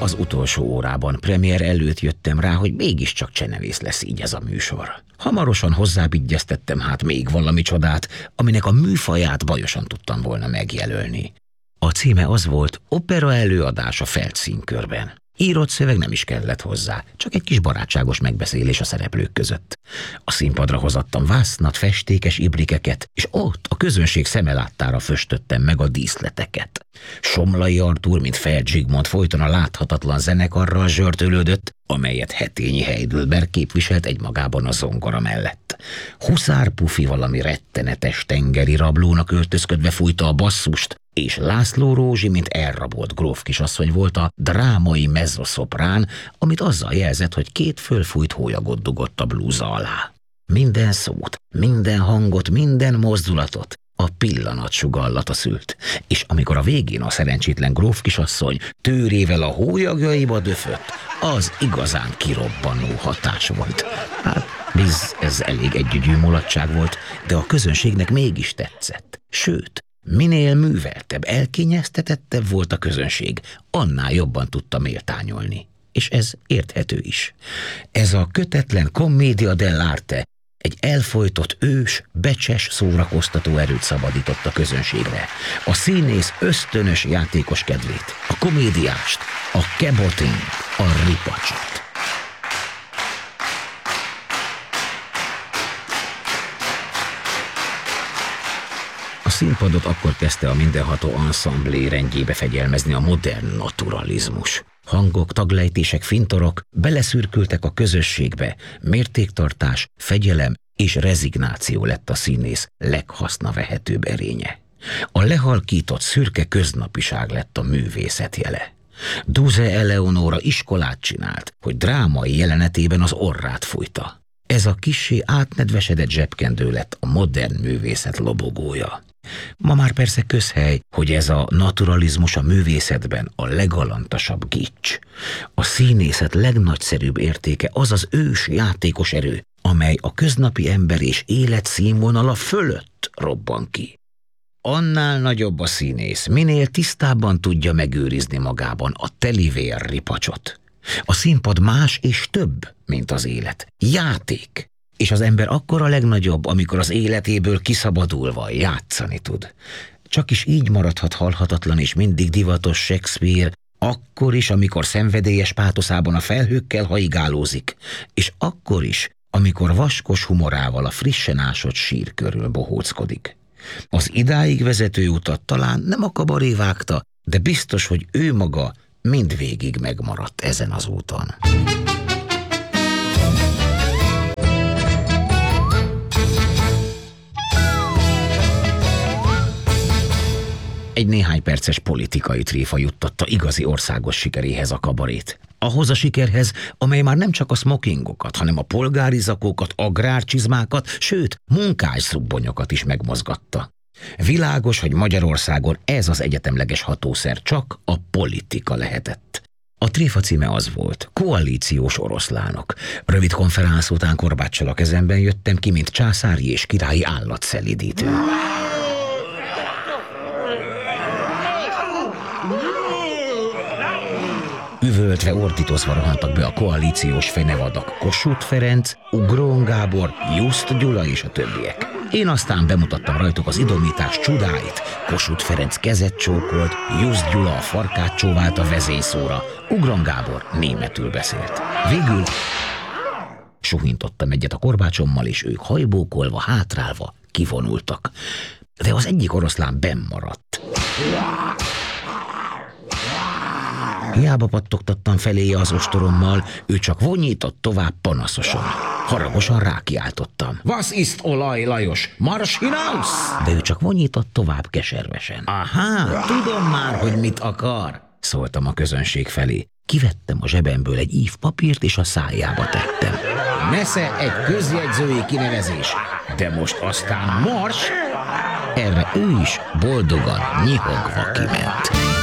Az utolsó órában, premier előtt jöttem rá, hogy mégiscsak csenevész lesz így ez a műsor. Hamarosan hozzábigyeztettem hát még valami csodát, aminek a műfaját bajosan tudtam volna megjelölni. A címe az volt: Opera előadás a Feldszínkörben. Írott szöveg nem is kellett hozzá, csak egy kis barátságos megbeszélés a szereplők között. A színpadra hozattam vásznat, festékes ibrikeket, és ott a közönség szeme láttára föstöttem meg a díszleteket. Somlai Artúr, mint Feld Zsigmond folyton a láthatatlan zenekarral zsörtölődött, amelyet Hetényi Heidelberg képviselt egymagában a zongora mellett. Huszár Pufi valami rettenetes tengeri rablónak öltözködve fújta a basszust, és László Rózsi, mint elrabolt grófkisasszony volt a drámai mezzoszoprán, amit azzal jelzett, hogy két fölfújt hólyagot dugott a blúza alá. Minden szót, minden hangot, minden mozdulatot a pillanat sugallata szült, és amikor a végén a szerencsétlen grófkisasszony tőrével a hólyagjaiba döfött, az igazán kirobbanó hatás volt. Hát, ez elég együgyű mulatság volt, de a közönségnek mégis tetszett. Sőt, minél műveltebb, elkényeztetettebb volt a közönség, annál jobban tudta méltányolni. És ez érthető is. Ez a kötetlen commedia dell'arte egy elfojtott ős, becses szórakoztató erőt szabadított a közönségre. A színész ösztönös játékos kedvét, a komédiást, a kebotint, a ripacsot. A színpadot akkor kezdte a mindenható ensemblé rendjébe fegyelmezni a modern naturalizmus. Hangok, taglejtések, fintorok beleszürkültek a közösségbe, mértéktartás, fegyelem és rezignáció lett a színész leghasznavehetőbb erénye. A lehalkított szürke köznapiság lett a művészet jele. Duze Eleonóra iskolát csinált, hogy drámai jelenetében az orrát fújta. Ez a kissé átnedvesedett zsebkendő lett a modern művészet lobogója. Ma már persze közhely, hogy ez a naturalizmus a művészetben a legalantasabb gics. A színészet legnagyszerűbb értéke az az ős játékos erő, amely a köznapi ember és élet színvonala fölött robban ki. Annál nagyobb a színész, minél tisztábban tudja megőrizni magában a telivér ripacsot. A színpad más és több, mint az élet. Játék. És az ember akkor a legnagyobb, amikor az életéből kiszabadulva játszani tud. Csak is így maradhat halhatatlan és mindig divatos Shakespeare, akkor is, amikor szenvedélyes pátoszában a felhőkkel haigálózik, és akkor is, amikor vaskos humorával a frissen ásott sír körül bohóckodik. Az idáig vezető utat talán nem a kabaré vágta, de biztos, hogy ő maga mindvégig megmaradt ezen az úton. Egy néhány perces politikai tréfa juttatta igazi országos sikeréhez a kabarét. Ahhoz a sikerhez, amely már nem csak a smokingokat, hanem a polgári zakókat, agrárcsizmákat, sőt, munkászubbonyokat is megmozgatta. Világos, hogy Magyarországon ez az egyetemleges hatószer csak a politika lehetett. A tréfa címe az volt: Koalíciós oroszlánok. Rövid konferánsz után korbáccsal a kezemben jöttem ki, mint császári és királyi állatszelidítő. Üvöltve, ordítozva rohantak be a koalíciós fenevadak: Kossuth Ferenc, Ugron Gábor, Just Gyula és a többiek. Én aztán bemutattam rajtuk az idomítás csodáit. Kossuth Ferenc kezet csókolt, Just Gyula a farkát csóvált a vezényszóra, Ugron Gábor németül beszélt. Végül suhintottam egyet a korbácsommal, és ők hajbókolva, hátrálva kivonultak. De az egyik oroszlán benn maradt. Hiába pattogtattam feléje az ostorommal, ő csak vonyított tovább panaszosan. Haragosan rákiáltottam: Was ist Olaj Lajos? Marsch hinaus! De ő csak vonyított tovább keservesen. Aha, tudom már, hogy mit akar, szóltam a közönség felé. Kivettem a zsebemből egy ív papírt, és a szájába tettem. Nesze egy közjegyzői kinevezés, de most aztán marsch! Erre ő is boldogan nyihogva kiment.